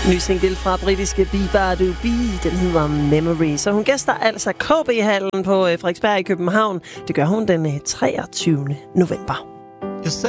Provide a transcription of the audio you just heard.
Ny single fra britiske Bieber den hedder Memory. Så hun gæster altså KB-hallen på Frederiksberg i København. Det gør hun den 23. november.